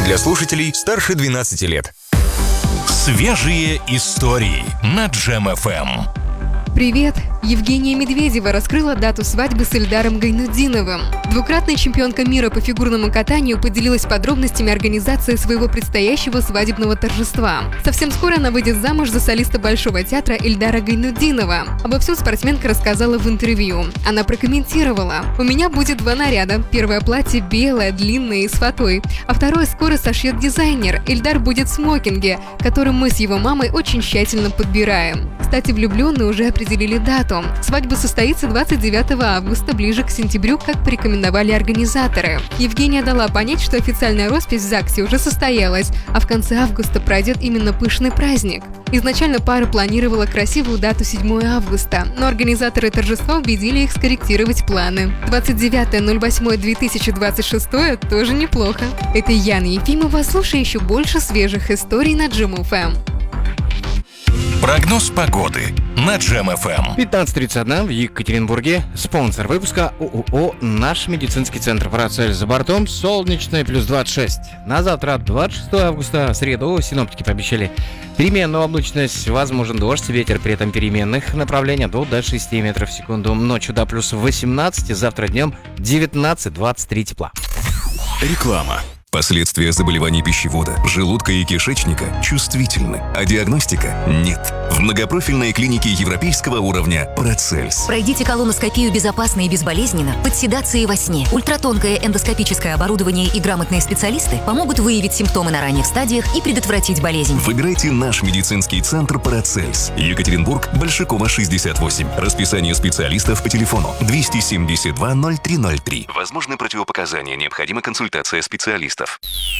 Для слушателей старше 12 лет. Свежие истории на Джем ФМ. Привет! Евгения Медведева раскрыла дату свадьбы с Эльдаром Гайнутдиновым. Двукратная чемпионка мира по фигурному катанию поделилась подробностями организации своего предстоящего свадебного торжества. Совсем скоро она выйдет замуж за солиста Большого театра Эльдара Гайнутдинова. Обо всем спортсменка рассказала в интервью. Она прокомментировала: «У меня будет 2 наряда. Первое платье белое, длинное и с фатой, а второе скоро сошьет дизайнер. Эльдар будет в смокинге, который мы с его мамой очень тщательно подбираем». Кстати, влюбленные уже определили дату. Свадьба состоится 29 августа, ближе к сентябрю, как порекомендовали организаторы. Евгения дала понять, что официальная роспись в ЗАГСе уже состоялась, а в конце августа пройдет именно пышный праздник. Изначально пара планировала красивую дату 7 августа, но организаторы торжества убедили их скорректировать планы. 29.08.2026 тоже неплохо. Это Яна Ефимова. Слушай еще больше свежих историй на Джем ФМ. Прогноз погоды на Джем ФМ. 15:31 в Екатеринбурге. Спонсор выпуска ООО «Наш медицинский центр Парацельс». За бортом солнечное плюс 26. На завтра, 26 августа, в среду, синоптики пообещали переменную облачность, возможен дождь, ветер при этом переменных направлений до 6 метров в секунду. Ночью до плюс 18, завтра днем 19-23 тепла. Реклама. Последствия заболеваний пищевода, желудка и кишечника чувствительны, а диагностика нет. В многопрофильной клинике европейского уровня Парацельс. Пройдите колоноскопию безопасно и безболезненно, под седацией во сне. Ультратонкое эндоскопическое оборудование и грамотные специалисты помогут выявить симптомы на ранних стадиях и предотвратить болезнь. Выбирайте наш медицинский центр Парацельс. Екатеринбург, Большакова, 68. Расписание специалистов по телефону 272 0303. Возможны противопоказания, необходима консультация специалистов.